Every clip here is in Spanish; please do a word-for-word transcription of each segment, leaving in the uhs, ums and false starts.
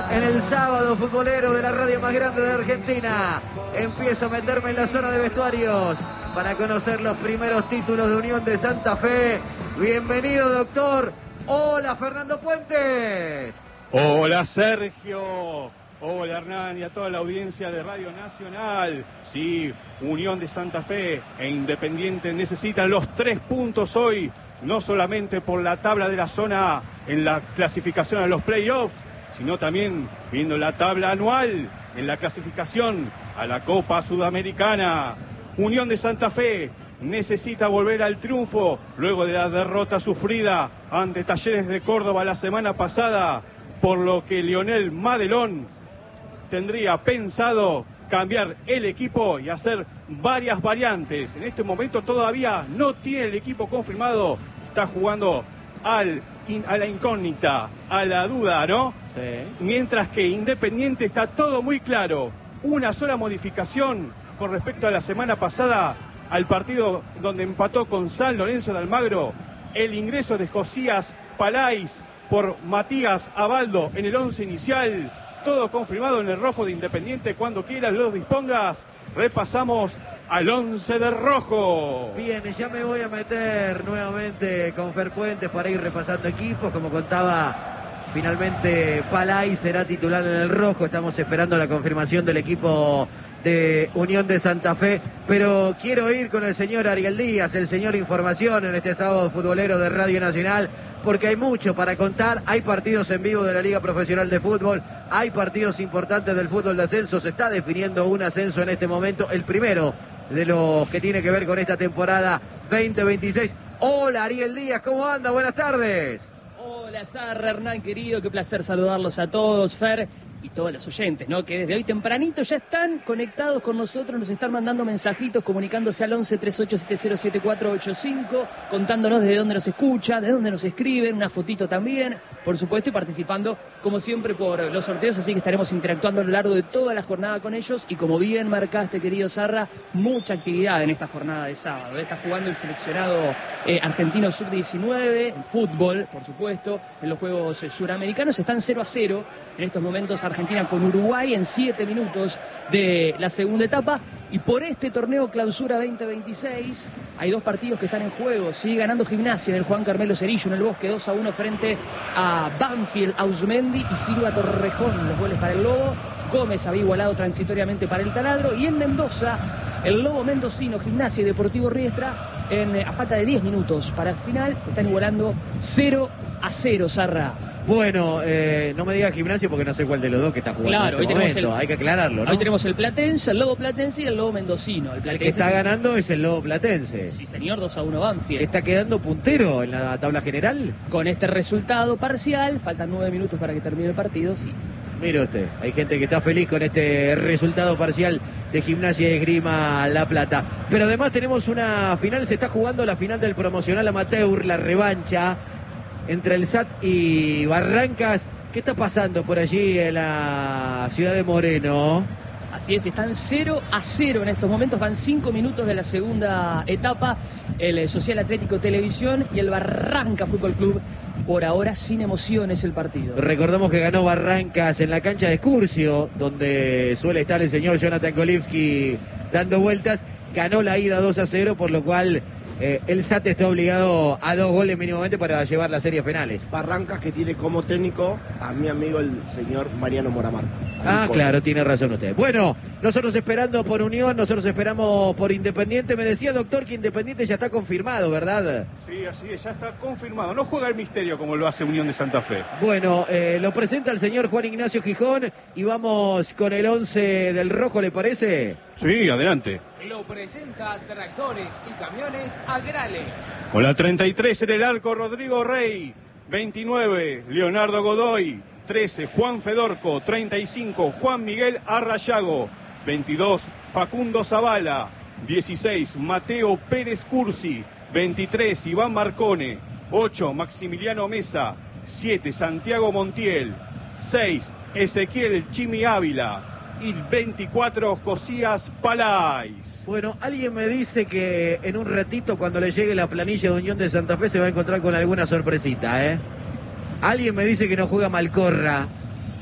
en el sábado futbolero de la radio más grande de Argentina. Empiezo a meterme en la zona de vestuarios para conocer los primeros títulos de Unión de Santa Fe. Bienvenido, doctor. Hola, Fernando Puentes. Hola, Sergio. Hola, Hernán, y a toda la audiencia de Radio Nacional. Sí, Unión de Santa Fe e Independiente necesitan los tres puntos hoy, no solamente por la tabla de la zona A en la clasificación a los playoffs, sino también viendo la tabla anual en la clasificación a la Copa Sudamericana. Unión de Santa Fe necesita volver al triunfo luego de la derrota sufrida ante Talleres de Córdoba la semana pasada, por lo que Lionel Madelón tendría pensado cambiar el equipo y hacer varias variantes. En este momento todavía no tiene el equipo confirmado, está jugando al, in, a la incógnita, a la duda, ¿no? Sí. Mientras que Independiente está todo muy claro. Una sola modificación con respecto a la semana pasada, al partido donde empató con San Lorenzo de Almagro, el ingreso de Josías Palais por Matías Abaldo en el once inicial. Todo confirmado en el rojo de Independiente. Cuando quieras los dispongas, repasamos al once de rojo. Bien, ya me voy a meter nuevamente con Fer Puentes para ir repasando equipos. Como contaba, finalmente Palay será titular en el rojo. Estamos esperando la confirmación del equipo de Unión de Santa Fe, pero quiero ir con el señor Ariel Díaz, el señor Información, en este sábado futbolero de Radio Nacional, porque hay mucho para contar. Hay partidos en vivo de la Liga Profesional de Fútbol, hay partidos importantes del fútbol de ascenso, se está definiendo un ascenso en este momento, el primero de los que tiene que ver con esta temporada veinte veintiséis. Hola, Ariel Díaz, ¿cómo anda? Buenas tardes. Hola, Sarra, Hernán, querido, qué placer saludarlos a todos, Fer, y todos los oyentes, ¿no? Que desde hoy tempranito ya están conectados con nosotros, nos están mandando mensajitos, comunicándose al once treinta y ocho setenta siete cuatro ocho cinco, contándonos de dónde nos escuchan, de dónde nos escriben, una fotito también, por supuesto, y participando, como siempre, por los sorteos, así que estaremos interactuando a lo largo de toda la jornada con ellos, y como bien marcaste, querido Sarra, mucha actividad en esta jornada de sábado. Está jugando el seleccionado eh, argentino sub diecinueve, en fútbol, por supuesto, en los Juegos eh, Suramericanos, están cero a cero en estos momentos Argentina con Uruguay en siete minutos de la segunda etapa. Y por este torneo Clausura veinte veintiséis hay dos partidos que están en juego. Sigue ganando Gimnasia en el Juan Carmelo Cerillo en el Bosque, dos a uno frente a Banfield, Ausmendi y Silva Torrejón. Los goles para el Lobo. Gómez había igualado transitoriamente para el Taladro. Y en Mendoza, el Lobo mendocino, Gimnasia y Deportivo Riestra, en, a falta de diez minutos para el final, están igualando cero a cero, Sarra. Bueno, eh, no me digas Gimnasia porque no sé cuál de los dos que está jugando. Claro, en este hoy tenemos momento. el, hay que aclararlo, ¿no? Hoy tenemos el Platense, el Lobo Platense y el Lobo Mendocino. El, el que está es ganando es el Lobo Platense. Sí, señor, dos a uno Banfield. ¿Está quedando puntero en la tabla general? Con este resultado parcial, faltan nueve minutos para que termine el partido, sí. Mire usted, hay gente que está feliz con este resultado parcial de Gimnasia y Esgrima La Plata. Pero además tenemos una final, se está jugando la final del promocional amateur, la revancha entre el S A T y Barrancas. ¿Qué está pasando por allí en la ciudad de Moreno? Así es, están cero a cero en estos momentos, van cinco minutos de la segunda etapa, el Social Atlético Televisión y el Barranca Fútbol Club, por ahora sin emociones el partido. Recordamos que ganó Barrancas en la cancha de Excursio, donde suele estar el señor Jonathan Kolivsky dando vueltas, ganó la ida dos a cero, por lo cual eh, el S A T está obligado a dos goles mínimamente para llevar las series penales. Barrancas, que tiene como técnico a mi amigo el señor Mariano Moramar. Ah, claro, tiene razón usted. Bueno, nosotros esperando por Unión, nosotros esperamos por Independiente. Me decía, doctor, que Independiente ya está confirmado, ¿verdad? Sí, así es, ya está confirmado. No juega el misterio como lo hace Unión de Santa Fe. Bueno, eh, lo presenta el señor Juan Ignacio Gijón y vamos con el once del rojo, ¿le parece? Sí, adelante. Lo presenta Tractores y Camiones Agrale. Con la treinta y tres en el arco, Rodrigo Rey. veintinueve, Leonardo Godoy. trece, Juan Fedorco. treinta y cinco, Juan Miguel Arrayago. veintidós, Facundo Zavala. dieciséis, Mateo Pérez Cursi. veintitrés, Iván Marcone. ocho, Maximiliano Mesa. siete, Santiago Montiel. seis, Ezequiel Chimi Ávila. Y veinticuatro, Josías Palais. Bueno, alguien me dice que en un ratito, cuando le llegue la planilla de Unión de Santa Fe, se va a encontrar con alguna sorpresita, ¿eh? Alguien me dice que no juega Malcorra,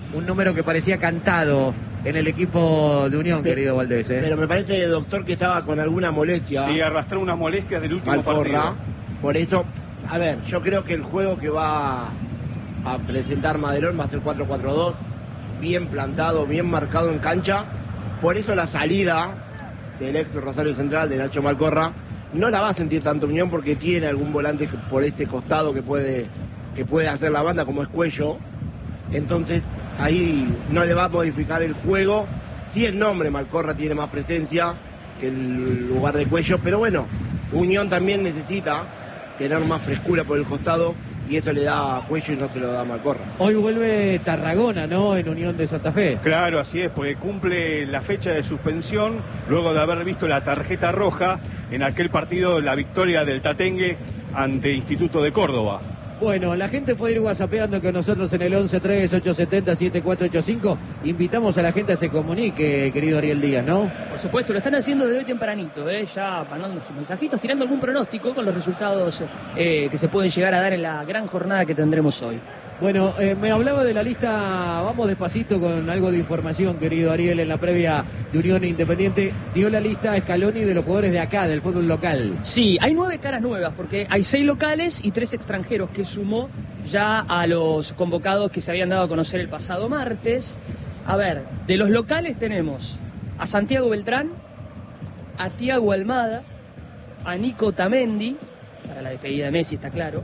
un número que parecía cantado en el equipo de Unión, Pero- querido Valdés. ¿eh? Pero me parece, doctor, que estaba con alguna molestia. Sí, arrastró unas molestias del último Malcorra. partido. Por eso, a ver, yo creo que el juego que va a presentar Maderón va a ser cuatro cuatro dos, bien plantado, bien marcado en cancha. Por eso la salida del ex Rosario Central, de Nacho Malcorra, no la va a sentir tanto Unión porque tiene algún volante que- por este costado que puede, que puede hacer la banda, como es Cuello. Entonces, ahí no le va a modificar el juego. Sí, el nombre Malcorra tiene más presencia que el lugar de Cuello, pero bueno, Unión también necesita tener más frescura por el costado y eso le da a Cuello y no se lo da a Malcorra. Hoy vuelve Tarragona, ¿no? En Unión de Santa Fe. Claro, así es, porque cumple la fecha de suspensión luego de haber visto la tarjeta roja en aquel partido, la victoria del Tatengue ante Instituto de Córdoba. Bueno, la gente puede ir whatsappeando con nosotros en el once tres ocho siete cero siete cuatro ocho cinco. Invitamos a la gente a que se comunique, querido Ariel Díaz, ¿no? Por supuesto, lo están haciendo desde hoy tempranito, ¿eh? Ya mandando sus mensajitos, tirando algún pronóstico con los resultados eh, que se pueden llegar a dar en la gran jornada que tendremos hoy. Bueno, eh, me hablaba de la lista, vamos despacito con algo de información, querido Ariel, en la previa de Unión Independiente. Dio la lista Scaloni de los jugadores de acá, del fútbol local. Sí, hay nueve caras nuevas, porque hay seis locales y tres extranjeros que sumó ya a los convocados que se habían dado a conocer el pasado martes. A ver, de los locales tenemos a Santiago Beltrán, a Tiago Almada, a Nico Tamendi, para la despedida de Messi, está claro,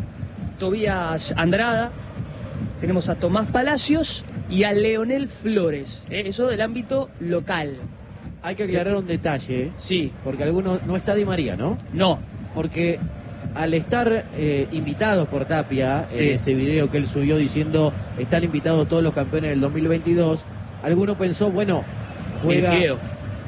Tobías Andrada, tenemos a Tomás Palacios y a Leonel Flores, ¿eh? Eso del ámbito local. Hay que aclarar un detalle, ¿eh? Sí, Porque algunos no está Di María, ¿no? no, Porque al estar eh, invitados por Tapia Sí. en ese video que él subió diciendo están invitados todos los campeones del dos mil veintidós, alguno pensó, bueno, juega, Bien, Diego.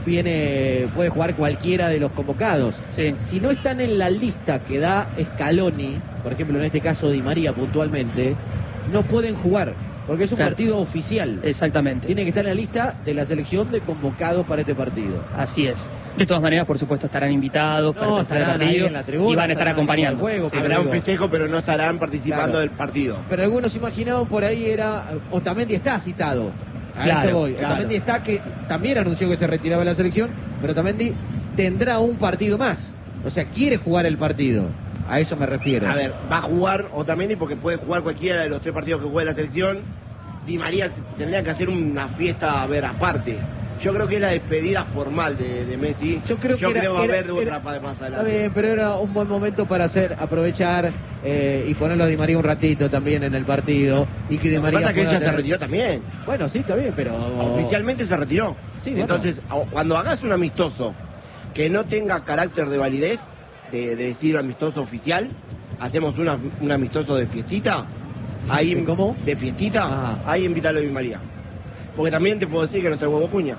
viene, puede jugar cualquiera de los convocados. Sí. Si no están en la lista que da Scaloni, por ejemplo en este caso Di María puntualmente, no pueden jugar, porque es un Claro. partido oficial. Exactamente. Tiene que estar en la lista de la selección de convocados para este partido. Así es. De todas maneras, por supuesto, estarán invitados para No, el tercer estarán ahí partido en la tribuna, y van a estar estarán acompañando. en el juego, Sí. pero Habrá un digo- festejo, pero no estarán participando Claro. del partido. Pero algunos imaginaban por ahí era Otamendi está citado. A Claro, eso voy. claro. Otamendi está que también anunció que se retiraba de la selección, pero Otamendi tendrá un partido más. O sea, quiere jugar el partido. A eso me refiero. A ver, va a jugar Otamendi porque puede jugar cualquiera de los tres partidos que juegue la selección. Di María tendría que hacer una fiesta, a ver, aparte. Yo creo que es la despedida formal de, de Messi. Yo creo que era- va a era- haber de era- otra para más Está adelante. bien, pero era un buen momento para hacer, aprovechar eh, y ponerlo a Di María un ratito también en el partido. Y que Di Lo que María pasa es que pueda ella se tener- retiró también. Bueno, sí, está bien, pero... Oficialmente se retiró. Sí, bueno. Entonces, o- cuando hagas un amistoso que no tenga carácter de validez, de, de decir amistoso oficial, hacemos una, un amistoso de fiestita. Ahí, ¿De cómo? De fiestita, Ajá. ahí invítalo a Di María. Porque también te puedo decir que no está el huevo Cuña.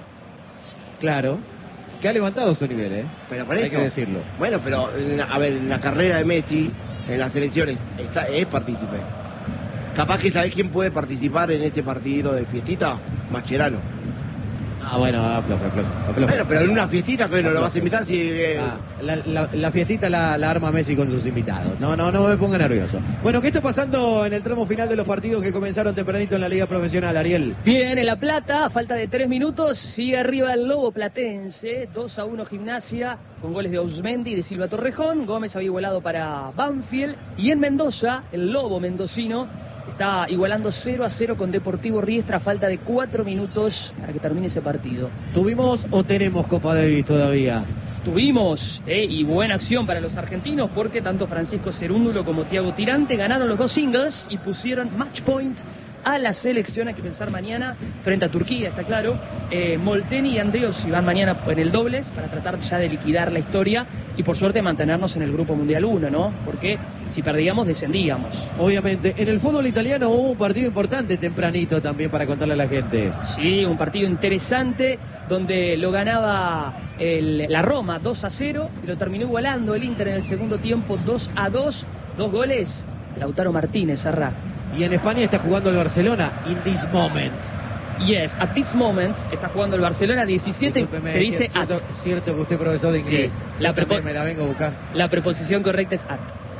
Claro. Que ha levantado su nivel, ¿eh? Pero por Hay eso. que decirlo. Bueno, pero en la- a ver, en la carrera de Messi, en las elecciones, está, es partícipe. Capaz que sabés quién puede participar en ese partido de fiestita, Mascherano. Ah, bueno, afloja, afloja, afloja. Bueno, pero en una fiestita que no lo vas a invitar si eh, Ah, la, la- la fiestita la, la arma Messi con sus invitados. No, no, no me ponga nervioso. Bueno, ¿qué está pasando en el tramo final de los partidos que comenzaron tempranito en la Liga Profesional, Ariel? Bien, en La Plata, a falta de tres minutos, sigue arriba el Lobo Platense, dos a uno Gimnasia, con goles de Ausmendi y de Silva Torrejón. Gómez había igualado para Banfield. Y en Mendoza, el Lobo mendocino está igualando cero a cero con Deportivo Riestra, a falta de cuatro minutos para que termine ese partido. ¿Tuvimos o tenemos Copa Davis todavía? Tuvimos, eh, y buena acción para los argentinos, porque tanto Francisco Cerúndulo como Thiago Tirante ganaron los dos singles y pusieron match point a la selección. Hay que pensar mañana frente a Turquía, está claro. Eh, Molteni y Andreossi van mañana en el dobles para tratar ya de liquidar la historia y por suerte mantenernos en el Grupo Mundial uno, ¿no? Porque si perdíamos, descendíamos. Obviamente. En el fútbol italiano hubo un partido importante tempranito también para contarle a la gente. Sí, un partido interesante donde lo ganaba el- la Roma dos a cero y lo terminó igualando el Inter en el segundo tiempo dos a dos. Dos goles, Lautaro Martínez, Arra. Y en España está jugando el Barcelona, in this moment. Yes, at this moment está jugando el Barcelona diecisiete, Discúlpeme, se dice cierto, at. cierto que usted es profesor de inglés. Sí, la la prepo- me la vengo a buscar. La preposición correcta es at.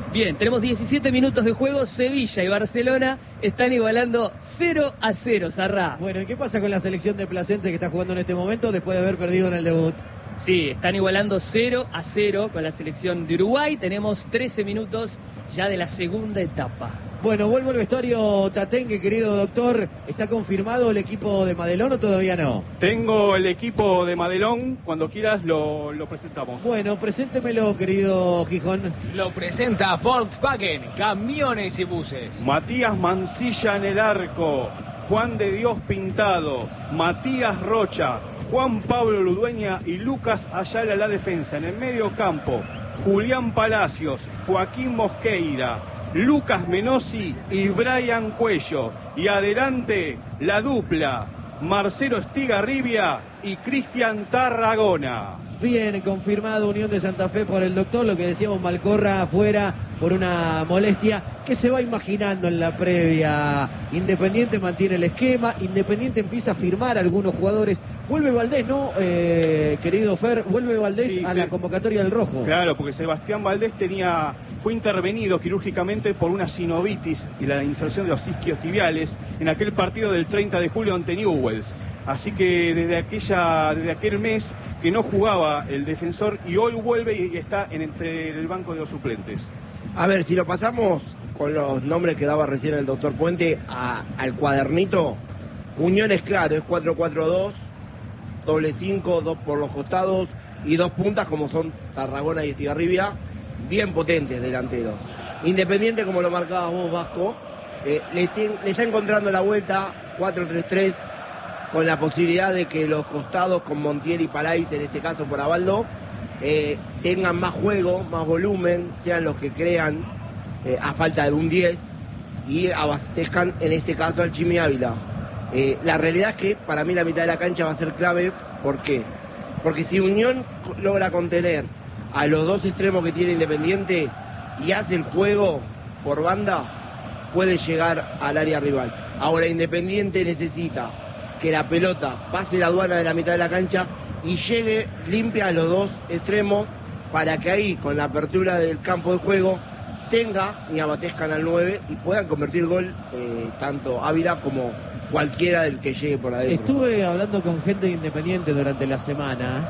Bien, tenemos diecisiete minutos de juego. Sevilla y Barcelona están igualando cero a cero, Sarrá. Bueno, ¿y qué pasa con la selección de Plasencia que está jugando en este momento después de haber perdido en el debut? Sí, están igualando cero a cero con la selección de Uruguay. Tenemos trece minutos ya de la segunda etapa. Bueno, vuelvo al vestuario Tatengue, querido doctor. ¿Está confirmado el equipo de Madelón o todavía no? Tengo el equipo de Madelón, cuando quieras lo, lo presentamos. Bueno, preséntemelo, querido Gijón. Lo presenta Volkswagen, camiones y buses. Matías Mancilla en el arco, Juan de Dios Pintado, Matías Rocha, Juan Pablo Ludueña y Lucas Ayala en la defensa. En el medio campo, Julián Palacios, Joaquín Mosqueira, Lucas Menossi y Brian Cuello. Y adelante la dupla, Marcelo Estigarribia y Cristian Tarragona. Bien, confirmado Unión de Santa Fe por el doctor, lo que decíamos, Malcorra afuera por una molestia. ¿Qué se va imaginando en la previa? Independiente mantiene el esquema, Independiente empieza a firmar a algunos jugadores. Vuelve Valdés, ¿no, eh, querido Fer? Vuelve Valdés Sí, a sí. la convocatoria del Rojo. Claro, porque Sebastián Valdés tenía, fue intervenido quirúrgicamente por una sinovitis y la inserción de los isquiotibiales en aquel partido del treinta de julio ante Newell's. Así que desde aquella, desde aquel mes que no jugaba el defensor y hoy vuelve y está en entre el banco de los suplentes. A ver, si lo pasamos con los nombres que daba recién el doctor Puente a, al cuadernito, Unión es claro, es cuatro cuatro dos, doble cinco, dos por los costados y dos puntas como son Tarragona y Estigarribia, bien potentes delanteros. Independiente, como lo marcabas vos, Vasco, eh, le, estén, le está encontrando la vuelta cuatro tres tres con la posibilidad de que los costados con Montiel y Palais, en este caso por Abaldo, eh, tengan más juego, más volumen, sean los que crean eh, a falta de un diez y abastezcan en este caso al Chimi Ávila. Eh, la realidad es que para mí la mitad de la cancha va a ser clave. ¿Por qué? Porque si Unión logra contener a los dos extremos que tiene Independiente y hace el juego por banda, puede llegar al área rival. Ahora Independiente necesita que la pelota pase la aduana de la mitad de la cancha y llegue limpia a los dos extremos para que ahí, con la apertura del campo de juego, tenga y abatezcan al nueve y puedan convertir gol eh, tanto Ávila como cualquiera del que llegue por adentro. Estuve hablando con gente de Independiente durante la semana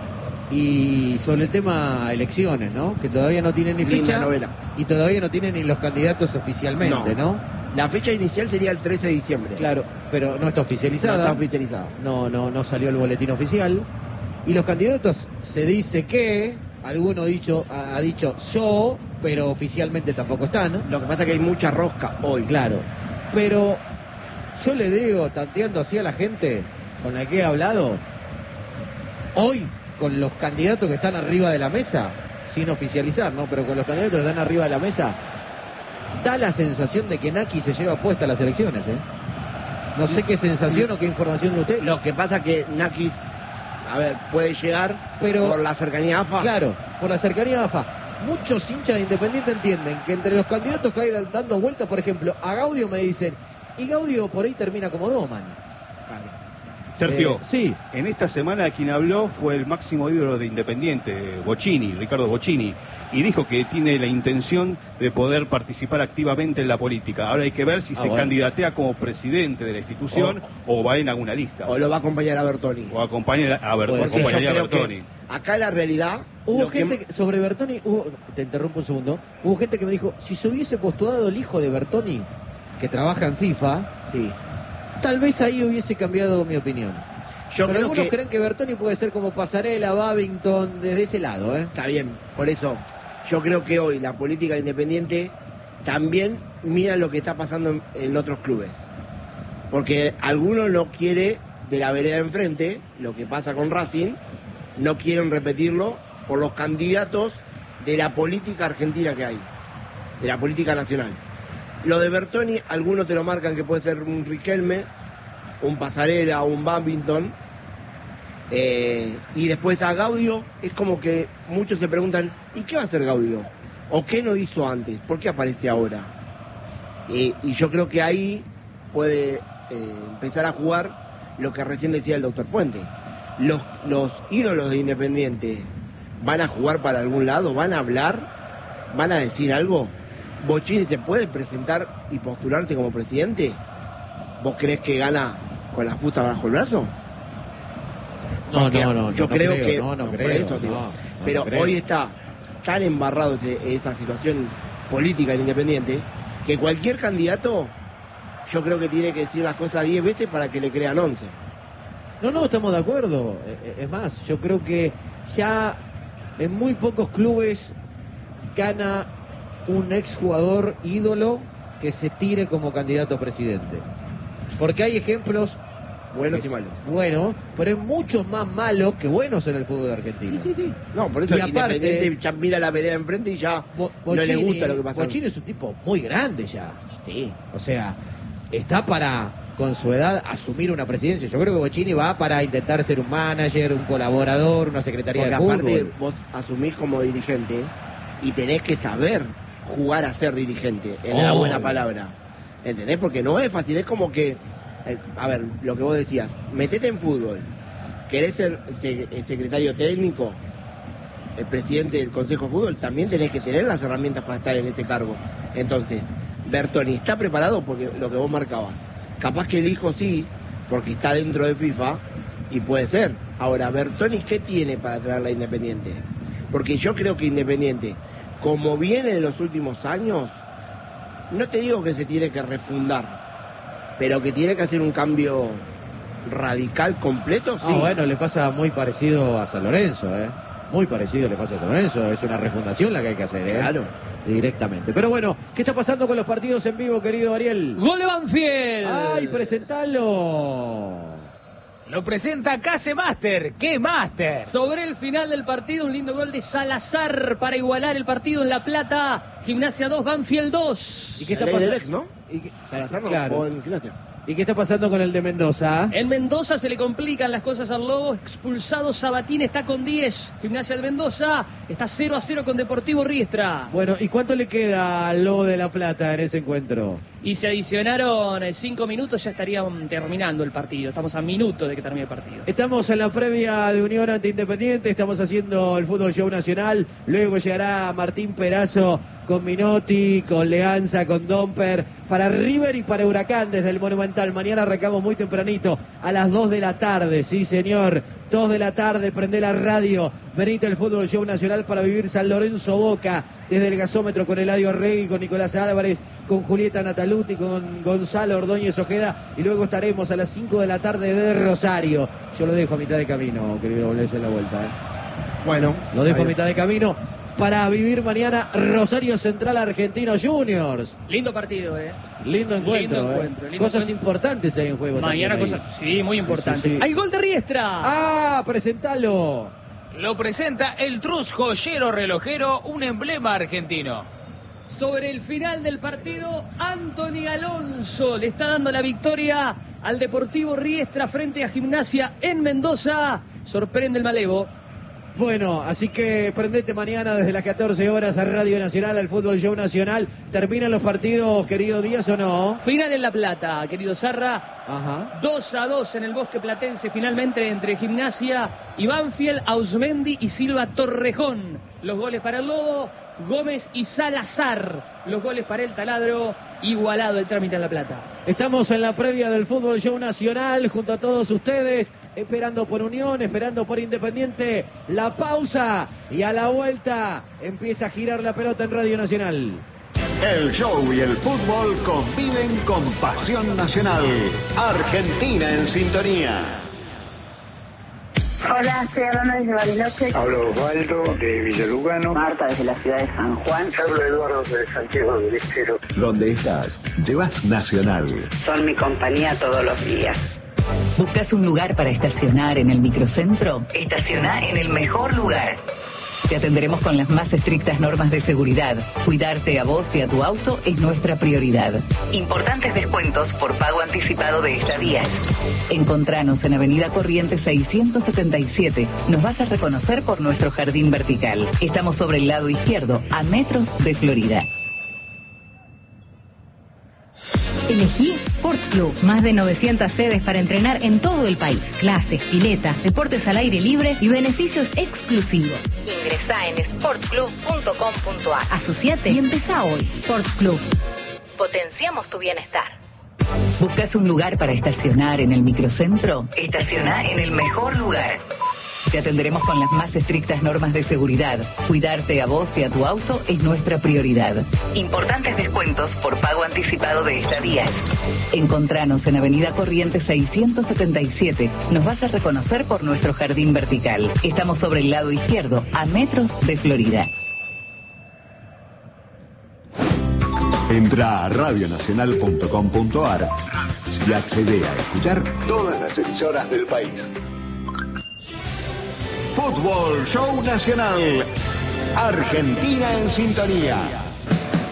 y sobre el tema elecciones, ¿no? Que todavía no tienen ni Linda fecha novela. y todavía no tienen ni los candidatos oficialmente, ¿no? ¿no? La fecha inicial sería el trece de diciembre. Claro, pero no está oficializada. No está oficializada. No, no, no salió el boletín oficial. Y los candidatos se dice que, alguno dicho, ha, ha dicho yo, pero oficialmente tampoco están. Lo que pasa es que hay mucha rosca hoy. Claro, pero yo le digo, tanteando así a la gente con la que he hablado, hoy con los candidatos que están arriba de la mesa, sin oficializar, ¿no? Pero con los candidatos que están arriba de la mesa, da la sensación de que Naki se lleva puesta a las elecciones, ¿eh? No sé qué sensación o qué información de usted. Lo que pasa es que Nakis, a ver, puede llegar Pero, por la cercanía a AFA. Claro, por la cercanía a AFA. Muchos hinchas de Independiente entienden que entre los candidatos que hay dando vueltas, por ejemplo, a Gaudio me dicen, y Gaudio por ahí termina como Doman. Claro. Sergio, Eh, sí. en esta semana quien habló fue el máximo ídolo de Independiente, Bocchini, Ricardo Bocchini, y dijo que tiene la intención de poder participar activamente en la política. Ahora hay que ver si Ah, se bueno. candidatea como presidente de la institución o, va en alguna lista. O lo va a acompañar a Bertoni. O acompaña a, Ber- Puede o ser. acompañaría a Yo creo que Bertoni. acá la realidad... Hubo lo que- gente que, sobre Bertoni, hubo, te interrumpo un segundo, hubo gente que me dijo, si se hubiese postulado el hijo de Bertoni, que trabaja en FIFA, Sí. tal vez ahí hubiese cambiado mi opinión. Yo Pero creo algunos que... creen que Bertoni puede ser como Pasarela, Babington, desde ese lado, ¿eh? Está bien, por eso yo creo que hoy la política independiente también mira lo que está pasando en, en otros clubes. Porque algunos no quiere de la vereda enfrente, lo que pasa con Racing, no quieren repetirlo por los candidatos de la política argentina que hay, de la política nacional. Lo de Bertoni, algunos te lo marcan que puede ser un Riquelme, un Pasarela, un Babington. Eh, y después a Gaudio es como que muchos se preguntan, ¿y qué va a hacer Gaudio? ¿O qué no hizo antes? ¿Por qué aparece ahora? Eh, y yo creo que ahí puede eh, empezar a jugar lo que recién decía el doctor Puente. Los, los ídolos de Independiente van a jugar para algún lado, van a hablar. ¿van a decir algo? ¿Bochini se puede presentar y postularse como presidente? ¿Vos creés que gana con la fusta bajo el brazo? No, Porque no, no. Yo no creo, creo, que... No, no por creo. eso, digo. no, no pero creo. hoy está tan embarrado ese, esa situación política en Independiente que cualquier candidato yo creo que tiene que decir las cosas diez veces para que le crean once. No, no, estamos de acuerdo. Es más, yo creo que ya en muy pocos clubes gana un exjugador ídolo que se tire como candidato a presidente. Porque hay ejemplos buenos y malos. Bueno, pero hay muchos más malos que buenos en el fútbol argentino. Sí, sí, sí. No, por eso Y el aparte, Independiente ya mira la pelea enfrente y ya Bo- no le Bochini- gusta lo que pasa. Bochini es un tipo muy grande ya. Sí. O sea, está para, con su edad, asumir una presidencia. Yo creo que Bochini va para intentar ser un manager, un colaborador, una secretaría Porque de aparte fútbol. vos asumís como dirigente y tenés que saber jugar a ser dirigente, en la Oh. buena palabra. ¿Entendés? Porque no es fácil, es como que, eh, a ver, lo que vos decías, metete en fútbol, querés ser se- el secretario técnico, el presidente del Consejo de Fútbol, también tenés que tener las herramientas para estar en ese cargo. Entonces, Bertoni está preparado porque lo que vos marcabas. Capaz que el hijo sí, porque está dentro de FIFA y puede ser. Ahora, Bertoni, ¿qué tiene para traerla a Independiente? Porque yo creo que Independiente, como viene de los últimos años, no te digo que se tiene que refundar, pero que tiene que hacer un cambio radical completo, sí. Ah, bueno, le pasa muy parecido a San Lorenzo, ¿eh? Muy parecido le pasa a San Lorenzo. Es una refundación la que hay que hacer, ¿eh? Claro. Directamente. Pero bueno, ¿qué está pasando con los partidos en vivo, querido Ariel? Gol de Banfield. ¡Ay, presentalo! Lo presenta Case Master. ¡Qué Master! Sobre el final del partido, un lindo gol de Salazar para igualar el partido en La Plata. Gimnasia dos, Banfield dos. ¿Y qué La está ley del pasando? ex, ¿no? ¿Y qué- Salazar no Claro. jugó en Gimnasia. ¿Y qué está pasando con el de Mendoza? En Mendoza se le complican las cosas al Lobo. Expulsado Sabatín, está con diez. Gimnasia de Mendoza está cero a cero con Deportivo Riestra. Bueno, ¿y cuánto le queda al Lobo de La Plata en ese encuentro? Y se adicionaron eh, cinco minutos, ya estarían terminando el partido. Estamos a minutos de que termine el partido. Estamos en la previa de Unión ante Independiente, estamos haciendo el Fútbol Show Nacional, luego llegará Martín Perazo con Minotti, con Leanza, con Domper, para River y para Huracán desde el Monumental. Mañana arrancamos muy tempranito, a las dos de la tarde, sí señor, dos de la tarde, prende la radio, venite el Fútbol Show Nacional para vivir San Lorenzo Boca, desde el gasómetro con Eladio Arregui, con Nicolás Álvarez, con Julieta Nataluti, con Gonzalo Ordóñez Ojeda, y luego estaremos a las cinco de la tarde de Rosario. Yo lo dejo a mitad de camino, querido Bolés, en la vuelta. ¿eh? Bueno, Lo dejo a está mitad de camino para vivir mañana Rosario Central Argentinos Juniors. Lindo partido, ¿eh? Lindo encuentro, Lindo ¿eh? encuentro, lindo Cosas encuentro. importantes hay en juego. Mañana también ahí. cosas, sí, muy importantes. sí, sí. ¡Hay gol de Riestra! ¡Ah! ¡Presentalo! Lo presenta el Trus Joyero Relojero, un emblema argentino. Sobre el final del partido, Anthony Alonso le está dando la victoria al Deportivo Riestra frente a Gimnasia en Mendoza. Sorprende el malevo. Bueno, así que prendete mañana desde las catorce horas a Radio Nacional, al Fútbol Show Nacional. ¿Terminan los partidos, querido Díaz, o no? Final en La Plata, querido Zarra. Ajá. dos a dos en el Bosque Platense, finalmente entre Gimnasia y Banfield, Ausmendi y Silva Torrejón. Los goles para el Lobo, Gómez y Salazar. Los goles para el Taladro, igualado el trámite en La Plata. Estamos en la previa del Fútbol Show Nacional junto a todos ustedes, esperando por Unión, esperando por Independiente. La pausa y a la vuelta empieza a girar la pelota en Radio Nacional. El show y el fútbol conviven con pasión nacional. Argentina en sintonía. Hola, estoy hablando desde Bariloche. Hablo Osvaldo de Villalugano. Marta desde la ciudad de San Juan. Hablo Eduardo de Santiago del Estero. Donde estás, llevas Nacional. Son mi compañía todos los días. ¿Buscas un lugar para estacionar en el microcentro? Estaciona en el mejor lugar. Te atenderemos con las más estrictas normas de seguridad. Cuidarte a vos y a tu auto es nuestra prioridad. Importantes descuentos por pago anticipado de estadías. Encontranos en Avenida Corrientes seiscientos setenta y siete. Nos vas a reconocer por nuestro jardín vertical. Estamos sobre el lado izquierdo, a metros de Florida. ¿Elegís Sport Club. Más de novecientas sedes para entrenar en todo el país. Clases, pileta, deportes al aire libre y beneficios exclusivos. Ingresá en sport club punto com punto a r. Asociate y empezá hoy. Sport Club. Potenciamos tu bienestar. ¿Buscas un lugar para estacionar en el microcentro? Estacioná en el mejor lugar. Te atenderemos con las más estrictas normas de seguridad. Cuidarte a vos y a tu auto es nuestra prioridad. Importantes descuentos por pago anticipado de estadías. Encontranos en Avenida Corrientes seiscientos setenta y siete. Nos vas a reconocer por nuestro jardín vertical. Estamos sobre el lado izquierdo, a metros de Florida. Entra a radio nacional punto com punto a r y accede a escuchar todas las emisoras del país. Fútbol Show Nacional. Argentina en sintonía.